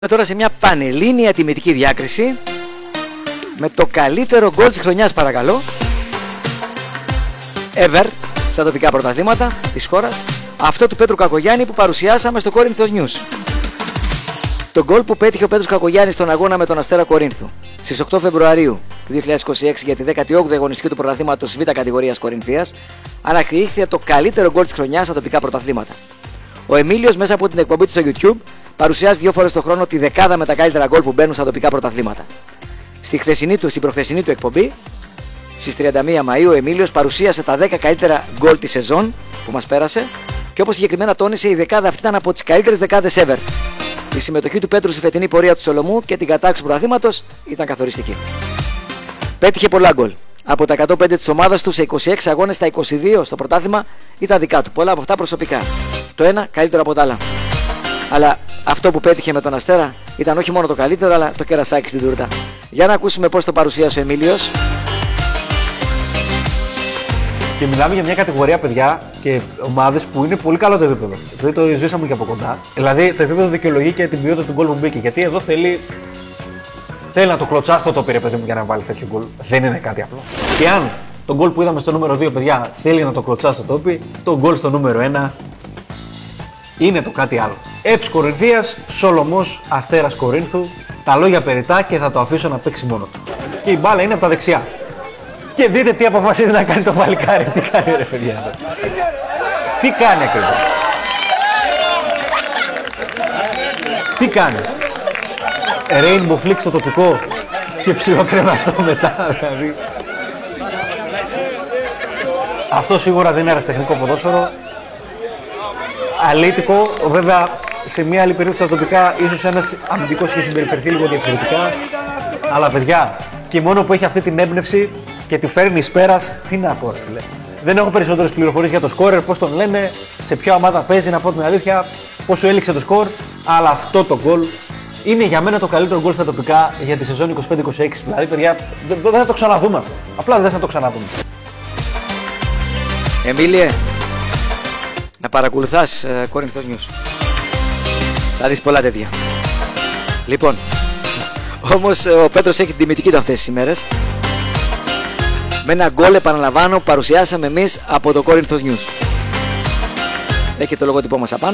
Τώρα σε μια πανελλήνια τιμητική διάκριση με το καλύτερο γκολ της χρονιάς, παρακαλώ, ever στα τοπικά πρωταθλήματα της χώρας, αυτό του Πέτρου Κακογιάννη που παρουσιάσαμε στο Corinthians News. Το γκολ που πέτυχε ο Πέτρος Κακογιάννης στον αγώνα με τον Αστέρα Κορίνθου στις 8 Φεβρουαρίου του 2026 για τη 18η αγωνιστική του πρωταθλήματος Β' κατηγορίας Κορινθίας ανακηρύχθηκε το καλύτερο γκολ της χρονιάς στα τοπικά πρωταθλήματα. Ο Εμίλιος μέσα από την εκπομπή του στο YouTube παρουσιάζει 2 φορές το χρόνο τη δεκάδα με τα καλύτερα γκολ που μπαίνουν στα τοπικά πρωταθλήματα. Στην προχθεσινή του εκπομπή, στις 31 Μαΐου, ο Εμίλιος παρουσίασε τα 10 καλύτερα γκολ της σεζόν που μας πέρασε και όπως συγκεκριμένα τόνισε, η δεκάδα αυτή ήταν από τις καλύτερες δεκάδες ever. Η συμμετοχή του Πέτρου στη φετινή πορεία του Σολομού και την κατάκτηση του πρωταθλήματος ήταν καθοριστική. Πέτυχε πολλά γκολ. Από τα 105 της ομάδας του σε 26 αγώνες, τα 22 στο πρωτάθλημα ήταν δικά του. Πολλά από αυτά προσωπικά. Το ένα καλύτερο από τα άλλα. Αλλά αυτό που πέτυχε με τον Αστέρα ήταν όχι μόνο το καλύτερο, αλλά το κερασάκι στην τούρτα. Για να ακούσουμε πώς το παρουσίασε ο Εμίλιος. Και μιλάμε για μια κατηγορία, παιδιά, και ομάδες που είναι πολύ καλό το επίπεδο. Δηλαδή το ζήσαμε και από κοντά. Δηλαδή το επίπεδο δικαιολογεί και την ποιότητα του γκολ που μπήκε. Γιατί εδώ θέλει να το κλωτσάσει το τοπί, ρε παιδί μου, για να βάλει τέτοιο γκολ. Δεν είναι κάτι απλό. Και αν το γκολ που είδαμε στο νούμερο 2, παιδιά, θέλει να το κλωτσάσει το τοπί, το γκολ στο νούμερο 1 είναι το κάτι άλλο. Έψ Κορινθίας, Σολομός, Αστέρας Κορίνθου. Τα λόγια περιτά και θα το αφήσω να παίξει μόνο του. Και η μπάλα είναι από τα δεξιά. Και δείτε τι αποφασίζει να κάνει το παλικάρι. Τι κάνει, ρε παιδιά. Τι κάνει ακριβώς. Τι κάνει. Rainbow flick στο τοπικό και ψιλοκρεμαστό μετά, δηλαδή. Αυτό σίγουρα δεν είναι αεραστεχνικό ποδόσφαιρο. Αλήτικο, βέβαια σε μια άλλη περίοδο στα τοπικά ίσως ένας αμυντικός είχε συμπεριφερθεί λίγο διαφορετικά. Αλλά παιδιά, και μόνο που έχει αυτή την έμπνευση και τη φέρνει εις πέρας, τι να πω, ρε φίλε. Δεν έχω περισσότερες πληροφορίες για το σκόρερ, πώς τον λένε, σε ποια ομάδα παίζει, να πω την αλήθεια, πόσο έληξε το σκορ. Αλλά αυτό το γκολ είναι για μένα το καλύτερο γκολ στα τοπικά για τη σεζόν 25-26. Δηλαδή, παιδιά, δεν θα το ξαναδούμε αυτό. Απλά δεν θα το ξαναδούμε. Εμίλιε, να παρακολουθάς Corinthians News. Θα δεις πολλά τέτοια. Λοιπόν, όμως ο Πέτρος έχει την τιμητική του αυτές τις ημέρες. Με ένα γκολ, επαναλαμβάνω, που παρουσιάσαμε εμείς από το Corinthians News. Έχει το λογότυπό μας απάνω.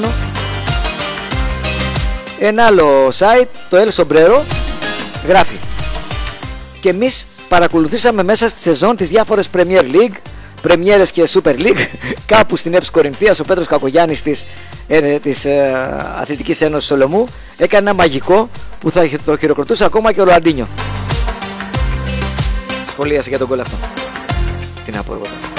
Ένα άλλο site, το El Sombrero, γράφει: και εμείς παρακολουθήσαμε μέσα στη σεζόν τις διάφορες Premier League, Πρεμιέρες και Super League. Κάπου στην ΕΠΣ Κορινθίας ο Πέτρος Κακογιάννης της Αθλητικής Ένωσης Σολομού έκανε ένα μαγικό που θα το χειροκροτούσε ακόμα και ο Ροναντίνιο. Σχολίασε για τον γκολ αυτό. Τι να πω εγώ τώρα.